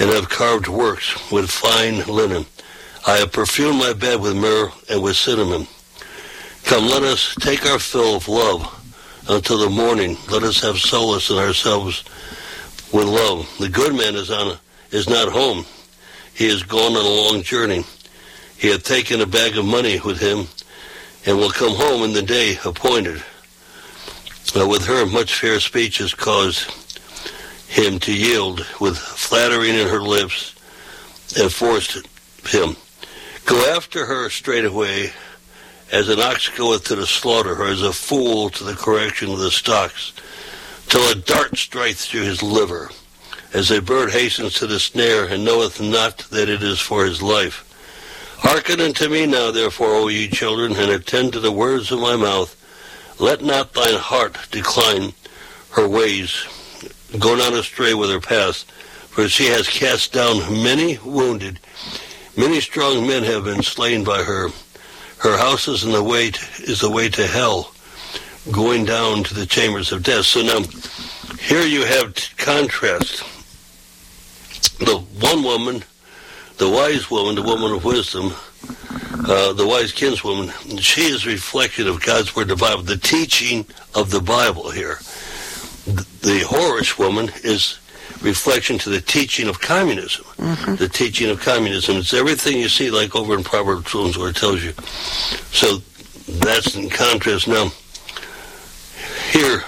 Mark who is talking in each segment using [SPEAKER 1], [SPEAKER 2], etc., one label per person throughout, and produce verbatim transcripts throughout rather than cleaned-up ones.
[SPEAKER 1] and have carved works with fine linen. I have perfumed my bed with myrrh and with cinnamon. Come, let us take our fill of love until the morning. Let us have solace in ourselves with love. The good man is on is not home. He is gone on a long journey. He hath taken a bag of money with him, and will come home in the day appointed. Uh, with her, much fair speech has caused him to yield, with flattering in her lips, and forced him. Go after her straightway, as an ox goeth to the slaughter, or as a fool to the correction of the stocks, till a dart strike through his liver, as a bird hastens to the snare, and knoweth not that it is for his life. Hearken unto me now, therefore, O ye children, and attend to the words of my mouth. Let not thine heart decline her ways. Go not astray with her paths, for she has cast down many wounded. Many strong men have been slain by her. Her house is in the way to, is the way to hell, going down to the chambers of death. So now, here you have contrast. The one woman, the wise woman, the woman of wisdom, uh, the wise kinswoman, she is a reflection of God's word, the Bible, the teaching of the Bible here. The whorish woman is reflection to the teaching of communism. Mm-hmm. The teaching of communism. It's everything you see, like over in Proverbs, where it tells you. So that's in contrast. Now, here,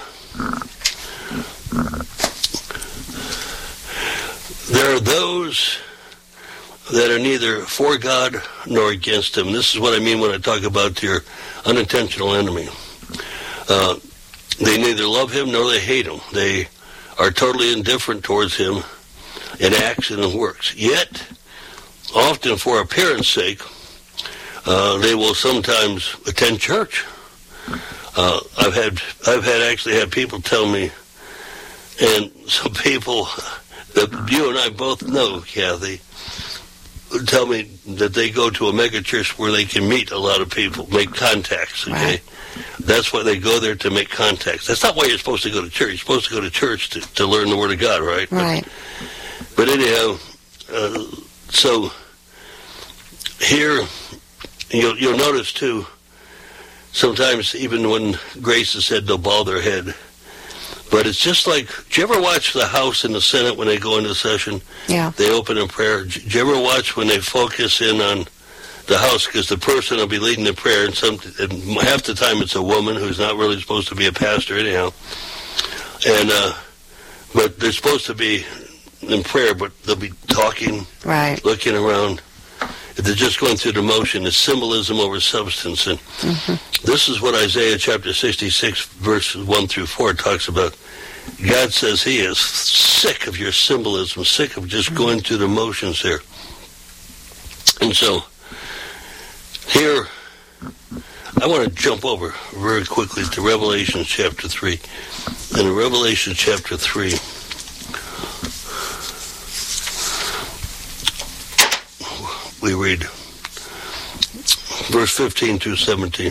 [SPEAKER 1] there are those that are neither for God nor against him. This is what I mean when I talk about your unintentional enemy. Uh, they neither love him nor they hate him. They are totally indifferent towards him in acts and in works. Yet, often for appearance sake, uh, they will sometimes attend church. Uh, I've had I've had actually had people tell me, and some people that you and I both know, Kathy, tell me that they go to a mega church where they can meet a lot of people, make contacts, okay? Right. That's why they go there, to make contacts. That's not why you're supposed to go to church. You're supposed to go to church to, to learn the Word of God, right?
[SPEAKER 2] Right.
[SPEAKER 1] But, but anyhow, uh, so here you'll, you'll notice, too, sometimes even when Grace has said they'll bow their head, but it's just like, do you ever watch the House and the Senate when they go into session?
[SPEAKER 2] Yeah.
[SPEAKER 1] They open in prayer. Do you ever watch when they focus in on the House, because the person will be leading the prayer, and, some, and half the time it's a woman who's not really supposed to be a pastor anyhow. And uh, but they're supposed to be in prayer, but they'll be talking,
[SPEAKER 2] right,
[SPEAKER 1] looking around. They're just going through the motion. It's symbolism over substance. And mm-hmm. This is what Isaiah chapter sixty-six, verses one through four talks about. God says he is sick of your symbolism, sick of just mm-hmm. going through the motions here. And so, here, I want to jump over very quickly to Revelation chapter three. And in Revelation chapter three, we read verse fifteen through seventeen.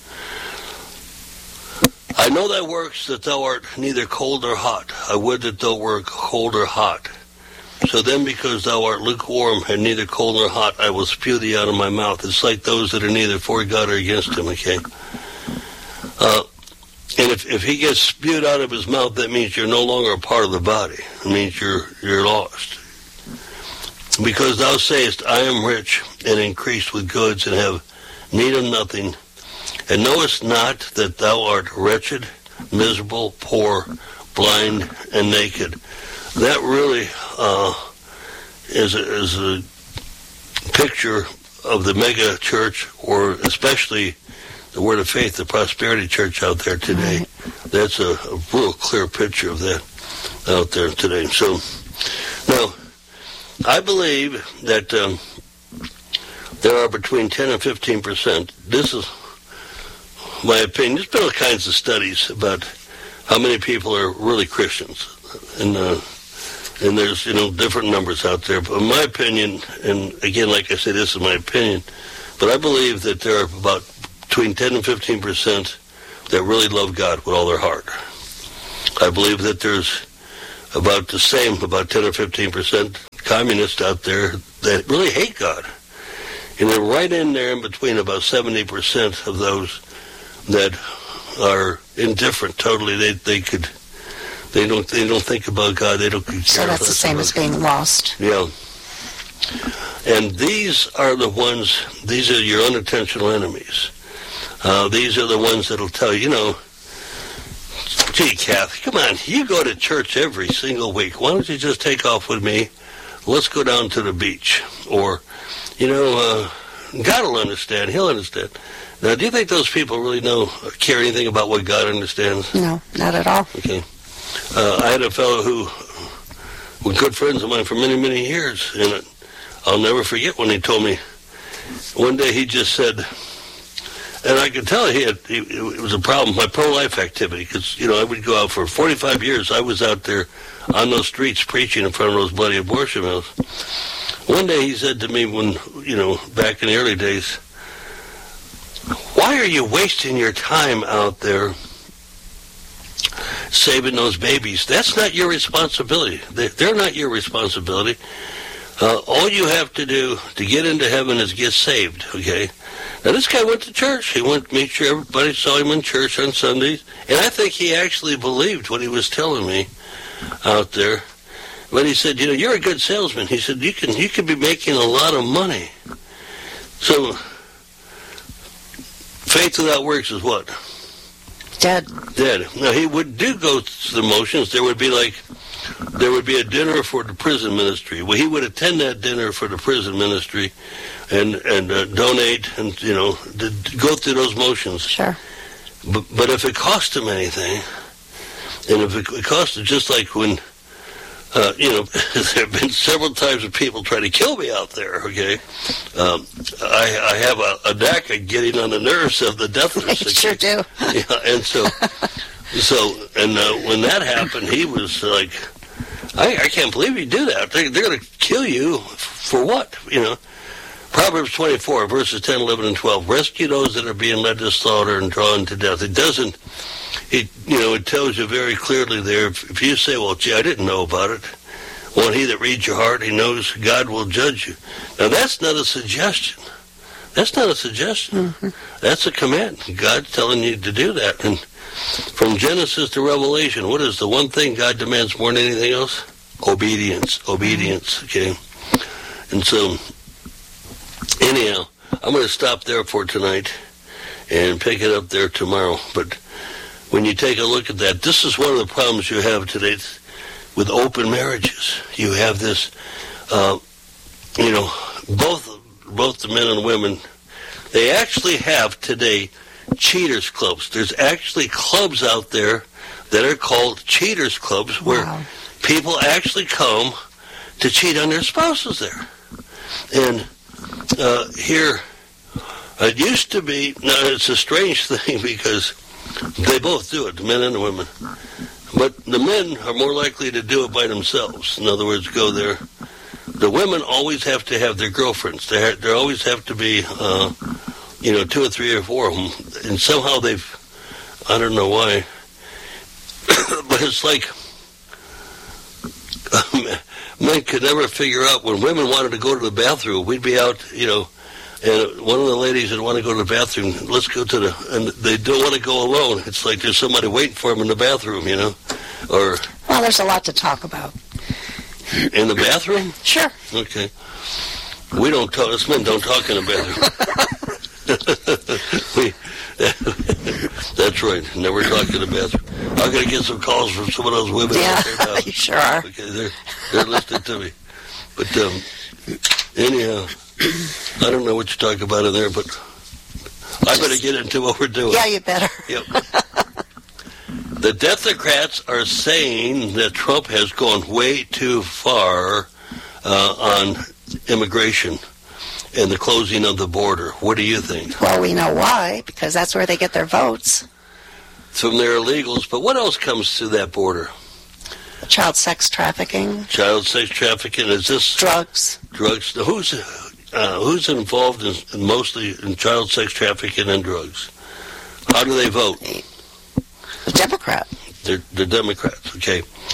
[SPEAKER 1] I know thy works, that thou art neither cold nor hot. I would that thou wert cold or hot. So then, because thou art lukewarm and neither cold nor hot, I will spew thee out of my mouth. It's like those that are neither for God or against him, okay? Uh, and if, if he gets spewed out of his mouth, that means you're no longer a part of the body. It means you're you're lost. Because thou sayest, I am rich and increased with goods and have need of nothing, and knowest not that thou art wretched, miserable, poor, blind, and naked. That really uh, is, a, is a picture of the mega church, or especially the Word of Faith, the Prosperity Church out there today. That's a, a real clear picture of that out there today. So, now, I believe that um, there are between ten and fifteen percent. This is my opinion. There's been all kinds of studies about how many people are really Christians. And uh, and there's, you know, different numbers out there. But in my opinion, and again, like I said, this is my opinion, but I believe that there are about between ten and fifteen percent that really love God with all their heart. I believe that there's about the same, about ten or fifteen percent, communists out there that really hate God. And they're right in there in between about seventy percent of those that are indifferent totally. They they could they don't they don't think about God. They don't care.
[SPEAKER 2] So that's the same as being lost.
[SPEAKER 1] Yeah. And these are the ones, these are your unintentional enemies. Uh, these are the ones that'll tell you, you know, gee, Kath, come on, you go to church every single week. Why don't you just take off with me? Let's go down to the beach. Or, you know, uh, God will understand. He'll understand. Now, do you think those people really know or care anything about what God understands?
[SPEAKER 2] No, not at all.
[SPEAKER 1] Okay. Uh, I had a fellow who were good friends of mine for many, many years, and I'll never forget when he told me, one day he just said, and I could tell he had, he, it was a problem, my pro-life activity, because, you know, I would go out for forty-five years. I was out there on those streets preaching in front of those bloody abortion mills. One day he said to me when, you know, back in the early days, why are you wasting your time out there saving those babies? That's not your responsibility. They're not your responsibility. Uh, all you have to do to get into heaven is get saved, okay? Now, this guy went to church. He went to make sure everybody saw him in church on Sundays. And I think he actually believed what he was telling me out there. But he said, you know, you're a good salesman. He said, you can you could be making a lot of money. So, faith without works is what?
[SPEAKER 2] Dead.
[SPEAKER 1] Dead. Now, he would do go through the motions. There would be like, there would be a dinner for the prison ministry. Well, he would attend that dinner for the prison ministry and and uh, donate and, you know, to, to go through those motions.
[SPEAKER 2] Sure.
[SPEAKER 1] But, but if it cost him anything, and if it, it cost him, just like when, uh, you know, there have been several times when people try to kill me out there, okay? Um, I, I have a, a knack at getting on the nerves of the deathless.
[SPEAKER 2] You sure do.
[SPEAKER 1] Yeah, and so, so and uh, when that happened, he was like, I, I can't believe you do that. They, they're going to kill you for what, you know? Proverbs twenty-four, verses ten, eleven, and twelve. Rescue those that are being led to slaughter and drawn to death. It doesn't, it you know, it tells you very clearly there, if, if you say, well, gee, I didn't know about it. Well, he that reads your heart, he knows God will judge you. Now, that's not a suggestion. That's not a suggestion. Mm-hmm. That's a command. God's telling you to do that. And from Genesis to Revelation, what is the one thing God demands more than anything else? Obedience. Obedience, okay? And so, anyhow, I'm going to stop there for tonight and pick it up there tomorrow. But when you take a look at that, this is one of the problems you have today with open marriages. You have this, uh, you know, both both the men and women, they actually have today cheaters clubs. There's actually clubs out there that are called cheaters clubs where wow. people actually come to cheat on their spouses there. And uh, here, it used to be, now it's a strange thing because they both do it, the men and the women. But the men are more likely to do it by themselves. In other words, go there. The women always have to have their girlfriends. There, there always have to be, uh, you know, two or three or four of them. And somehow they've, I don't know why, but it's like um, men could never figure out when women wanted to go to the bathroom, we'd be out, you know, and one of the ladies would want to go to the bathroom, let's go to the, and they don't want to go alone. It's like there's somebody waiting for them in the bathroom, you know, or...
[SPEAKER 2] Well, there's a lot to talk about.
[SPEAKER 1] In the bathroom?
[SPEAKER 2] Sure.
[SPEAKER 1] Okay. We don't talk, us men don't talk in the bathroom. we, that's right, never talk in the bathroom. I'm going to get some calls from some of those women
[SPEAKER 2] yeah,
[SPEAKER 1] out there now.
[SPEAKER 2] You sure are.
[SPEAKER 1] Okay, they're, they're listening to me. But um, anyhow, I don't know what you're talking about in there, but I better get into what we're doing.
[SPEAKER 2] Yeah, you better.
[SPEAKER 1] Yep. The Democrats are saying that Trump has gone way too far uh, on immigration and the closing of the border. What do you think?
[SPEAKER 2] Well, we know why, because that's where they get their votes.
[SPEAKER 1] From their illegals, but what else comes through that border?
[SPEAKER 2] Child sex trafficking.
[SPEAKER 1] Child sex trafficking. Is this...
[SPEAKER 2] Drugs.
[SPEAKER 1] Drugs. Who's uh, who's involved in, in mostly in child sex trafficking and drugs? How do they vote?
[SPEAKER 2] The Democrat.
[SPEAKER 1] They're, they're Democrats, okay.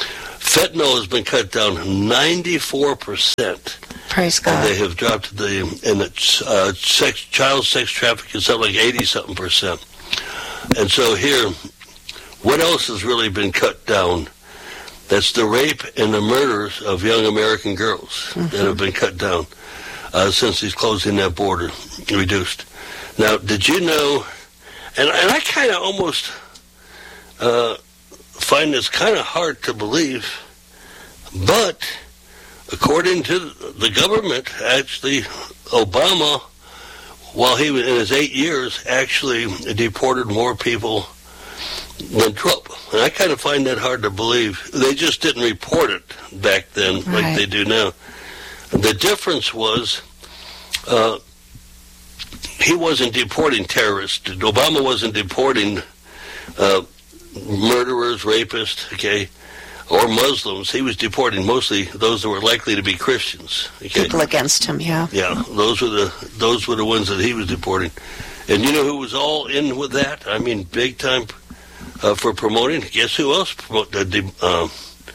[SPEAKER 1] Fentanyl has been cut down ninety-four percent.
[SPEAKER 2] Praise God.
[SPEAKER 1] And they have dropped the, and the uh, sex, child sex trafficking is up like eighty-something percent. And so here, what else has really been cut down? That's the rape and the murders of young American girls mm-hmm. that have been cut down uh, since he's closing that border, reduced. Now, did you know, and, and I kind of almost uh, find this kind of hard to believe, but according to the government, actually, Obama, while he was in his eight years, actually deported more people than Trump. And I kind of find that hard to believe. They just didn't report it back then right. like they do now. The difference was uh, he wasn't deporting terrorists. Obama wasn't deporting uh, murderers, rapists, okay, or Muslims. He was deporting mostly those that were likely to be Christians. Okay?
[SPEAKER 2] People against him, yeah.
[SPEAKER 1] Yeah, those were the those were the ones that he was deporting. And you know who was all in with that? I mean, big time uh, for promoting. Guess who else promote, uh, de- uh,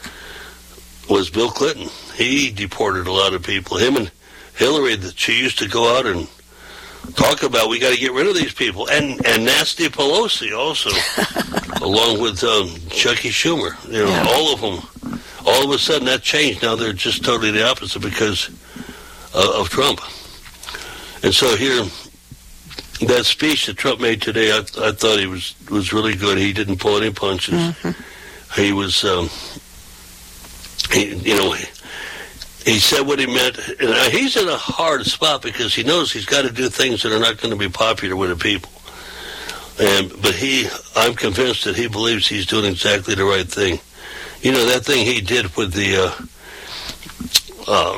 [SPEAKER 1] was Bill Clinton. He deported a lot of people. Him and Hillary, that she used to go out and talk about, we got to get rid of these people. And and Nancy Pelosi also, along with um, Chucky Schumer. You know, yeah. all of them. All of a sudden that changed. Now they're just totally the opposite because uh, of Trump. And so here, that speech that Trump made today, I, I thought he was, was really good. He didn't pull any punches. Mm-hmm. He was, um, he, you know, he, he said what he meant. And he's in a hard spot because he knows he's got to do things that are not going to be popular with the people. And but he, I'm convinced that he believes he's doing exactly the right thing. You know, that thing he did with the uh, uh,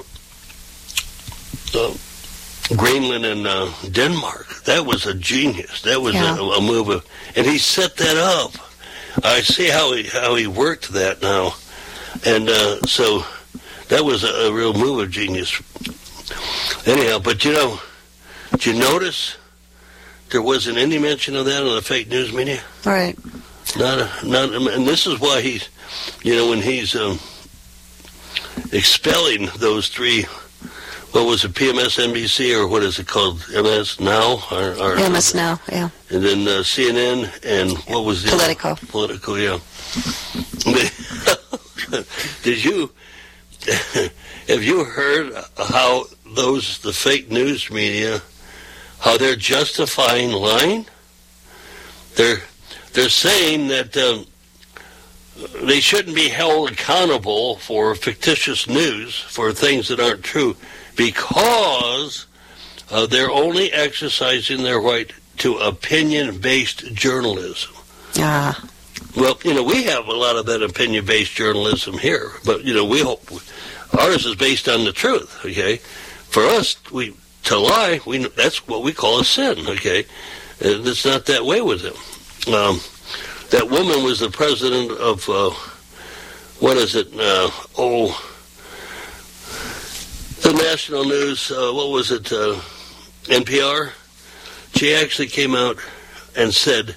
[SPEAKER 1] uh, Greenland and uh, Denmark, that was a genius. That was yeah. a, a move. Of, and he set that up. I see how he how he worked that now. And uh, so that was a, a real move of genius. Anyhow, but you know, did you notice there wasn't any mention of that on the fake news media?
[SPEAKER 2] Right.
[SPEAKER 1] Not a, not, and this is why he's, you know, when he's um, expelling those three, what was it, P M S N B C, or what is it called, M S Now? Or, or,
[SPEAKER 2] M S Now, yeah.
[SPEAKER 1] And then uh, C N N, and what was the
[SPEAKER 2] Politico.
[SPEAKER 1] Other? Politico, yeah. Did you, have you heard how those, the fake news media, how they're justifying lying? They're they're saying that um, they shouldn't be held accountable for fictitious news, for things that aren't true, because uh, they're only exercising their right to opinion-based journalism.
[SPEAKER 2] Ah.
[SPEAKER 1] Well, you know, we have a lot of that opinion-based journalism here, but, you know, we hope ours is based on the truth, okay? For us, we to lie, we that's what we call a sin, okay? And it's not that way with him. Um, that woman was the president of, uh, what is it, uh, oh, the national news, uh, what was it, uh, N P R? She actually came out and said,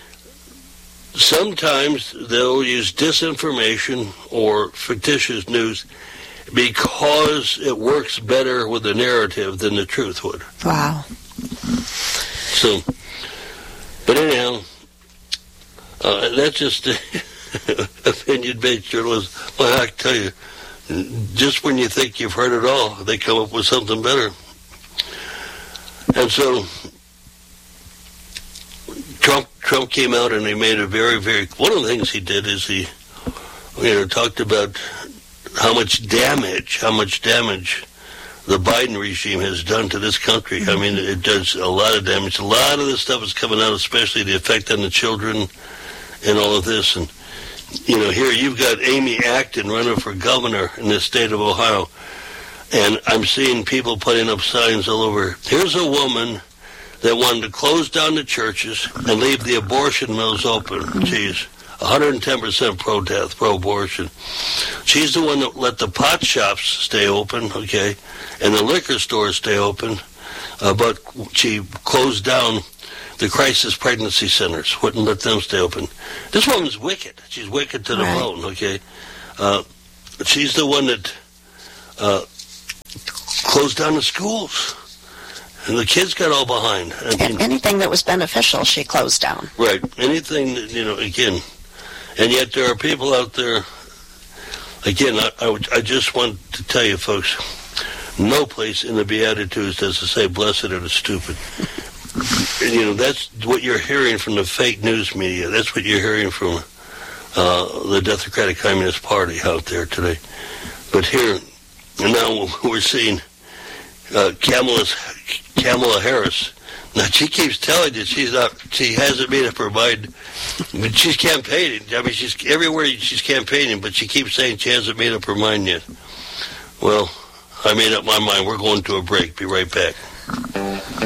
[SPEAKER 1] sometimes they'll use disinformation or fictitious news because it works better with the narrative than the truth would.
[SPEAKER 2] Wow.
[SPEAKER 1] So, but anyhow, uh, that's just opinion-based journalism. Well, I can tell you, just when you think you've heard it all, they come up with something better. And so, Trump Trump came out and he made a very, very... One of the things he did is he, you know, talked about how much damage, how much damage the Biden regime has done to this country. Mm-hmm. I mean, it does a lot of damage. A lot of this stuff is coming out, especially the effect on the children and all of this. And, you know, here you've got Amy Acton running for governor in the state of Ohio. And I'm seeing people putting up signs all over. Here's a woman that wanted to close down the churches and leave the abortion mills open. Mm-hmm. She's one hundred ten percent pro-death, pro-abortion. She's the one that let the pot shops stay open, okay, and the liquor stores stay open, uh, but she closed down the crisis pregnancy centers, wouldn't let them stay open. This woman's wicked. She's wicked to the
[SPEAKER 2] right.
[SPEAKER 1] bone, okay. Uh, she's the one that uh, closed down the schools. And the kids got all behind. I mean,
[SPEAKER 2] Anything that was beneficial, she closed down.
[SPEAKER 1] right. Anything, that, you know, again. And yet there are people out there, again, I, I, would- I just want to tell you, folks, no place in the Beatitudes does it say blessed are the stupid. And, you know, that's what you're hearing from the fake news media. That's what you're hearing from uh, the Democratic Communist Party out there today. But here, now we're seeing uh, Kamala's, Kamala Harris. Now, she keeps telling you she's not, she hasn't made up her mind. But she's campaigning. I mean, she's everywhere she's campaigning, but she keeps saying she hasn't made up her mind yet. Well, I made up my mind. We're going to a break. Be right back.